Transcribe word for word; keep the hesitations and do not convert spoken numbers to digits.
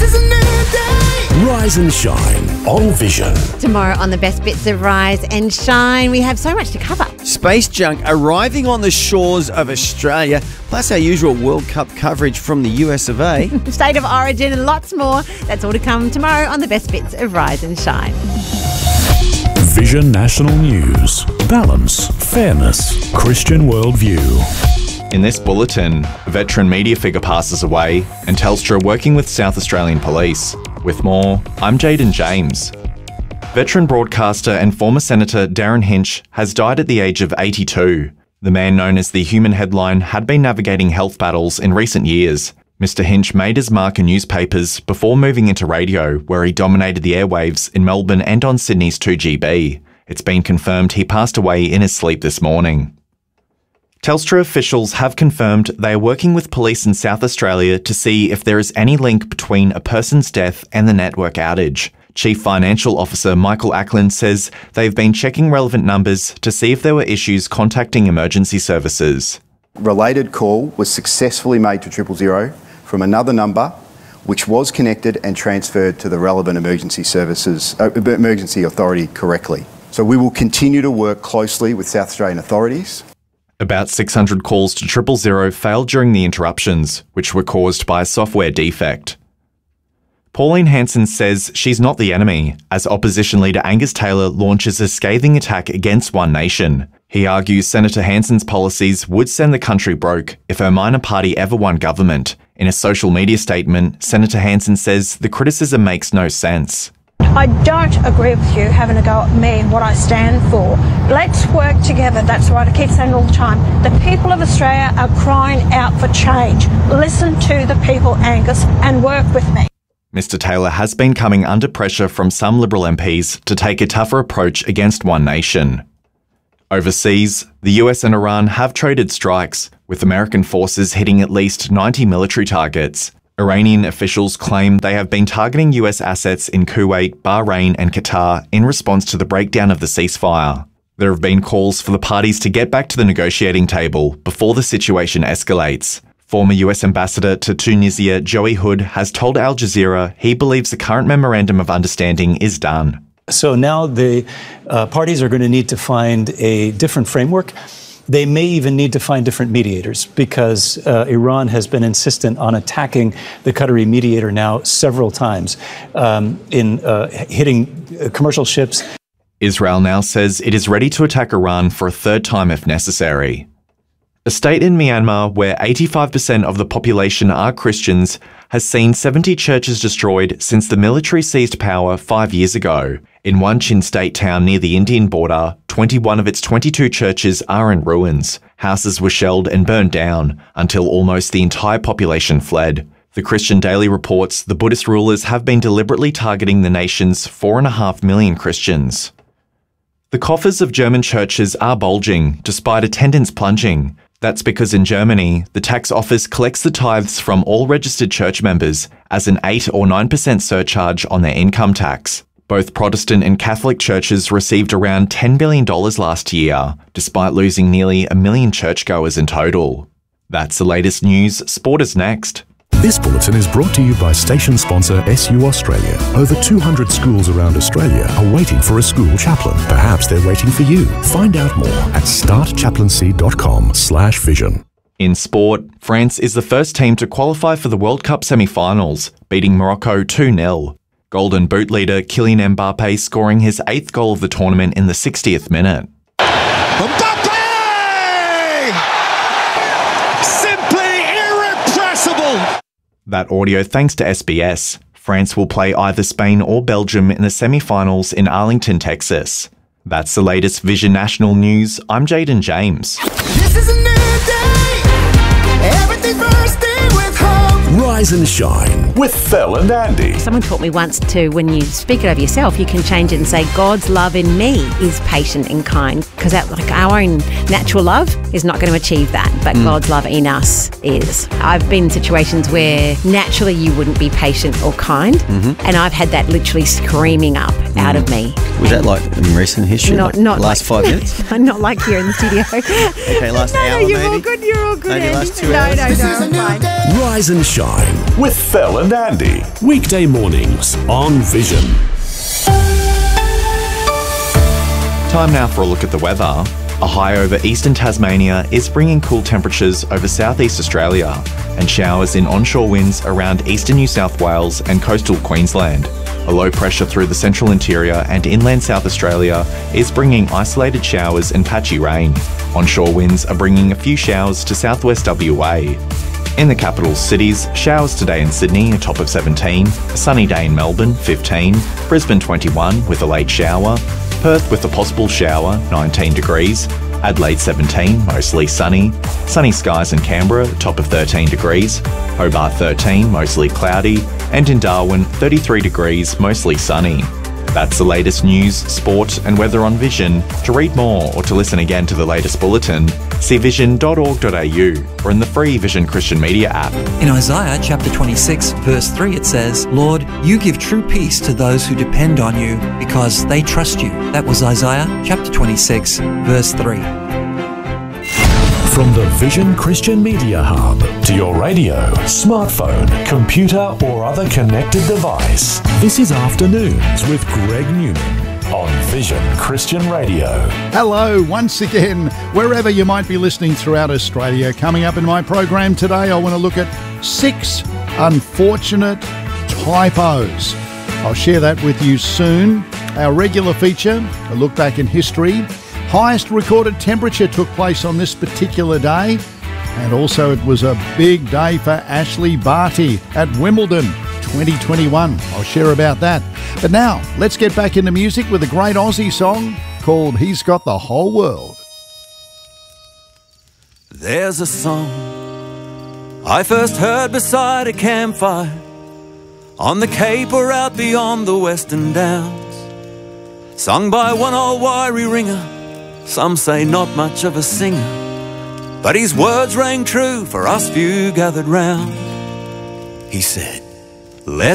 This is a new day. Rise and shine on Vision. Tomorrow on the best bits of Rise and Shine, we have so much to cover. Space junk arriving on the shores of Australia, plus our usual World Cup coverage from the U S of A. State of Origin and lots more. That's all to come tomorrow on the best bits of Rise and Shine. Vision National News. Balance, fairness, Christian worldview. In this bulletin, a veteran media figure passes away and Telstra working with South Australian Police. With more, I'm Jaden James. Veteran broadcaster and former Senator Darren Hinch has died at the age of eighty-two. The man known as the Human Headline had been navigating health battles in recent years. Mister Hinch made his mark in newspapers before moving into radio, where he dominated the airwaves in Melbourne and on Sydney's two G B. It's been confirmed he passed away in his sleep this morning. Telstra officials have confirmed they are working with police in South Australia to see if there is any link between a person's death and the network outage. Chief Financial Officer Michael Ackland says they've been checking relevant numbers to see if there were issues contacting emergency services. Related call was successfully made to triple zero from another number, which was connected and transferred to the relevant emergency services, uh, emergency authority correctly. So we will continue to work closely with South Australian authorities. About six hundred calls to triple zero failed during the interruptions, which were caused by a software defect. Pauline Hanson says she's not the enemy, as opposition leader Angus Taylor launches a scathing attack against One Nation. He argues Senator Hanson's policies would send the country broke if her minor party ever won government. In a social media statement, Senator Hanson says the criticism makes no sense. I don't agree with you having a go at me and what I stand for. Let's work together. That's what I keep saying all the time. The people of Australia are crying out for change. Listen to the people, Angus, and work with me. Mister Taylor has been coming under pressure from some Liberal M Ps to take a tougher approach against One Nation. Overseas, the U S and Iran have traded strikes, with American forces hitting at least ninety military targets. Iranian officials claim they have been targeting U S assets in Kuwait, Bahrain and Qatar in response to the breakdown of the ceasefire. There have been calls for the parties to get back to the negotiating table before the situation escalates. Former U S Ambassador to Tunisia, Joey Hood, has told Al Jazeera he believes the current Memorandum of Understanding is done. So now the uh, parties are going to need to find a different framework. They may even need to find different mediators because uh, Iran has been insistent on attacking the Qatari mediator now several times um, in uh, hitting uh, commercial ships. Israel now says it is ready to attack Iran for a third time if necessary. A state in Myanmar where eighty-five percent of the population are Christians has seen seventy churches destroyed since the military seized power five years ago. In one Chin State town near the Indian border, twenty-one of its twenty-two churches are in ruins. Houses were shelled and burned down until almost the entire population fled. The Christian Daily reports the Buddhist rulers have been deliberately targeting the nation's four and a half million Christians. The coffers of German churches are bulging despite attendance plunging. That's because in Germany, the tax office collects the tithes from all registered church members as an eight or nine percent surcharge on their income tax. Both Protestant and Catholic churches received around ten billion dollars last year, despite losing nearly a million churchgoers in total. That's the latest news. Sport is next. This bulletin is brought to you by station sponsor S U Australia. Over two hundred schools around Australia are waiting for a school chaplain. Perhaps they're waiting for you. Find out more at startchaplaincy.com slash vision. In sport, France is the first team to qualify for the World Cup semi-finals, beating Morocco two nil. Golden Boot leader Kylian Mbappe scoring his eighth goal of the tournament in the sixtieth minute. Mbappe! Simply irrepressible! That audio thanks to S B S. France will play either Spain or Belgium in the semi-finals in Arlington, Texas. That's the latest Vision National News. I'm Jaden James. This is a new day. Everything bursting with hope. Rise and shine with Phil and Andy. Someone taught me once to, when you speak it over yourself, you can change it and say, God's love in me is patient and kind. Because like our own natural love is not going to achieve that, but mm. God's love in us is. I've been in situations where naturally you wouldn't be patient or kind, mm-hmm. and I've had that literally screaming up out of me. Was that like in recent history? Not, like not last like, five minutes? Not like here in the studio. Okay, last no, hour no, you're maybe? all good. You're all good. Maybe Andy. last two no, hours? no, This no, is a I'm new fine. day. Rise and shine with Phil and Andy. Weekday mornings on Vision. Time now for a look at the weather. A high over eastern Tasmania is bringing cool temperatures over southeast Australia and showers in onshore winds around eastern New South Wales and coastal Queensland. A low pressure through the central interior and inland South Australia is bringing isolated showers and patchy rain. Onshore winds are bringing a few showers to southwest W A. In the capital cities, showers today in Sydney, a top of seventeen, a sunny day in Melbourne, fifteen, Brisbane twenty-one with a late shower, Perth with a possible shower, nineteen degrees, Adelaide seventeen, mostly sunny, sunny skies in Canberra, top of thirteen degrees, Hobart thirteen, mostly cloudy, and in Darwin thirty-three degrees, mostly sunny. That's the latest news, sport and weather on Vision. To read more or to listen again to the latest bulletin, see vision dot org dot a u or in the free Vision Christian Media app. In Isaiah chapter twenty-six, verse three, it says, Lord, you give true peace to those who depend on you because they trust you. That was Isaiah chapter twenty-six, verse three. From the Vision Christian Media Hub to your radio, smartphone, computer, or other connected device, this is Afternoons with Greg Newman on Vision Christian Radio. Hello, once again, wherever you might be listening throughout Australia. Coming up in my program today, I want to look at six unfortunate typos. I'll share that with you soon. Our regular feature, a look back in history. Highest recorded temperature took place on this particular day. And also it was a big day for Ashley Barty at Wimbledon twenty twenty-one. I'll share about that. But now, let's get back into music with a great Aussie song called He's Got the Whole World. There's a song I first heard beside a campfire on the Cape or out beyond the Western Downs, sung by one old wiry ringer. Some say not much of a singer, but his words rang true for us few gathered round. He said, let